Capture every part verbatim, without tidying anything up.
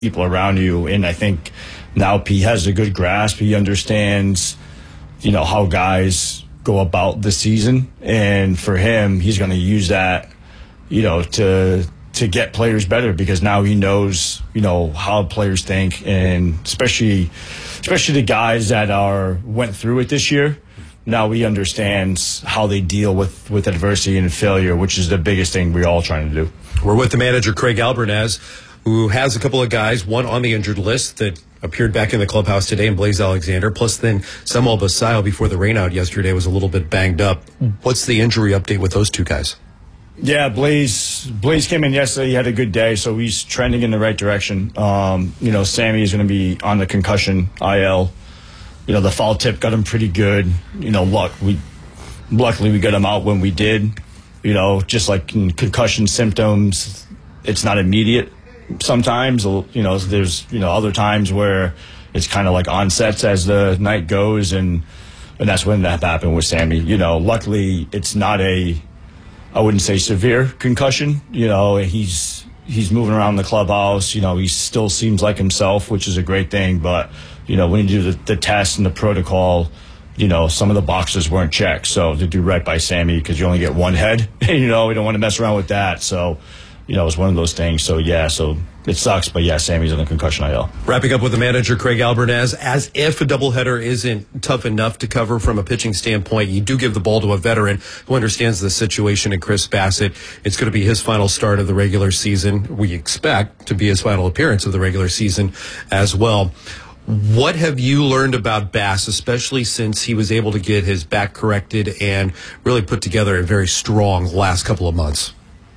people around you. And I think now Pete has a good grasp. He understands, you know, how guys go about the season. And for him, he's going to use that, you know, to to get players better, because now he knows, you know, how players think, and especially especially the guys that are went through it this year. Now he understands how they deal with, with adversity and failure, which is the biggest thing we're all trying to do. We're with the manager, Craig Albernaz, who has a couple of guys, one on the injured list that appeared back in the clubhouse today, and Blaise Alexander, plus then Samuel Basayo before the rainout yesterday was a little bit banged up. What's the injury update with those two guys? Yeah, Blaise Blaise came in yesterday. He had a good day, so he's trending in the right direction. Um, you know, Sammy is going to be on the concussion I L. You know, the foul tip got him pretty good. You know, luck we luckily we got him out when we did. You know, just like in concussion symptoms, it's not immediate. Sometimes, you know, there's you know other times where it's kind of like onsets as the night goes, and and that's when that happened with Sammy. You know, luckily it's not a, I wouldn't say severe concussion. You know, he's he's moving around the clubhouse. You know, he still seems like himself, which is a great thing. But you know, when you do the, the test and the protocol, you know, some of the boxes weren't checked. So to do right by Sammy, because you only get one head, you know, we don't want to mess around with that. So, you know, it's one of those things. So, yeah, so it sucks. But, yeah, Sammy's on the concussion I L. Wrapping up with the manager, Craig Albernaz, as if a doubleheader isn't tough enough to cover from a pitching standpoint, you do give the ball to a veteran who understands the situation in Chris Bassitt. It's going to be his final start of the regular season. We expect to be his final appearance of the regular season as well. What have you learned about Bass, especially since he was able to get his back corrected and really put together a very strong last couple of months?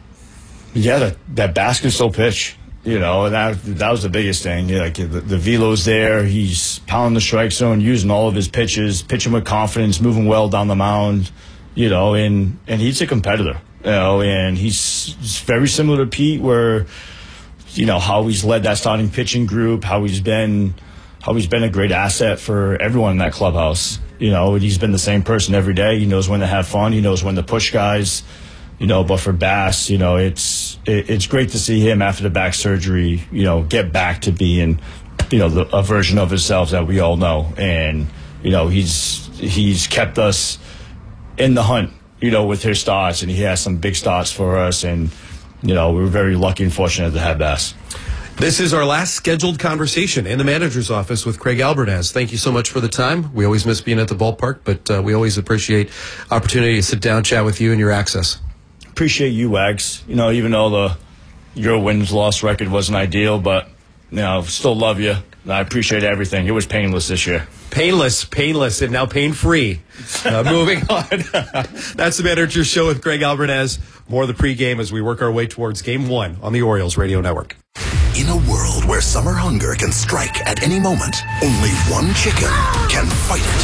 Yeah, that, that Bass can still pitch, you know, and that, that was the biggest thing. Yeah, like the, the velo's there. He's pounding the strike zone, using all of his pitches, pitching with confidence, moving well down the mound, you know, and, and he's a competitor, you know, and he's, he's very similar to Pete, where, you know, how he's led that starting pitching group, how he's been – how he's been a great asset for everyone in that clubhouse. You know, he's been the same person every day. He knows when to have fun. He knows when to push guys. You know, but for Bass, you know, it's it, it's great to see him after the back surgery, you know, get back to being, you know, the, a version of himself that we all know. And, you know, he's he's kept us in the hunt, you know, with his starts, and he has some big starts for us. And, you know, we're very lucky and fortunate to have Bass. This is our last scheduled conversation in the manager's office with Craig Albernaz. Thank you so much for the time. We always miss being at the ballpark, but uh, we always appreciate opportunity to sit down, chat with you and your access. Appreciate you, Wags. You know, even though the your wins-loss record wasn't ideal, but, you know, still love you. I appreciate everything. It was painless this year. Painless, painless, and now pain-free. Uh, moving on. That's the Manager's Show with Craig Albernaz. More of the pregame as we work our way towards Game One on the Orioles Radio Network. In a world where summer hunger can strike at any moment, only one chicken can fight it.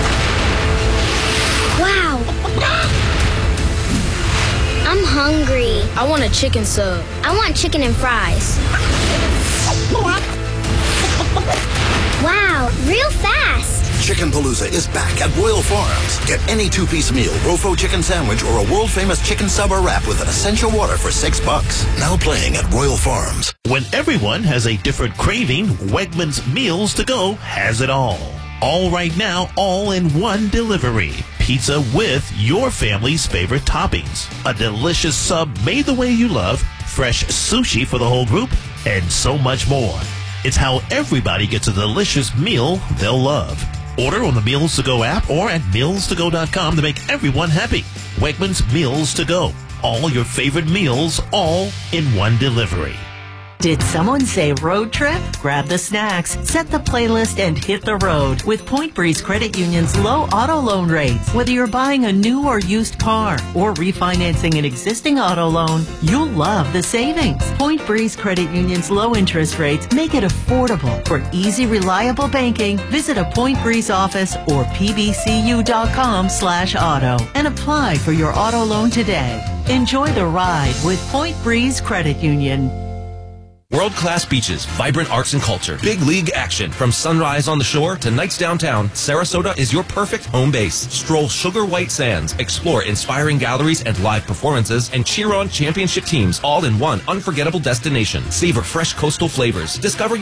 Wow. I'm hungry. I want a chicken sub. I want chicken and fries. Wow, real fast. Chicken Palooza is back at Royal Farms. Get any two-piece meal, Rofo chicken sandwich, or a world-famous chicken sub or wrap with an essential water for six bucks. Now playing at Royal Farms. When everyone has a different craving, Wegmans Meals to Go has it all. All right now, all in one delivery. Pizza with your family's favorite toppings. A delicious sub made the way you love. Fresh sushi for the whole group. And so much more. It's how everybody gets a delicious meal they'll love. Order on the Meals to Go app or at meals to go dot com to make everyone happy. Wegmans Meals to Go. All your favorite meals, all in one delivery. Did someone say road trip? Grab the snacks, set the playlist, and hit the road with Point Breeze Credit Union's low auto loan rates. Whether you're buying a new or used car or refinancing an existing auto loan, you'll love the savings. Point Breeze Credit Union's low interest rates make it affordable. For easy, reliable banking, visit a Point Breeze office or p b c u dot com slash auto and apply for your auto loan today. Enjoy the ride with Point Breeze Credit Union. World-class beaches, vibrant arts and culture, big league action. From sunrise on the shore to nights downtown, Sarasota is your perfect home base. Stroll Sugar White Sands, explore inspiring galleries and live performances, and cheer on championship teams all in one unforgettable destination. Savor fresh coastal flavors. Discover